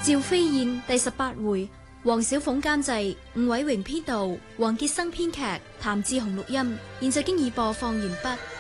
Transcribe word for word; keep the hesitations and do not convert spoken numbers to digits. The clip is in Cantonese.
趙飛燕第十八回，黃小鳳監製，吳偉榮編導，黃傑生編劇，譚志雄錄音。現在經已播放完畢。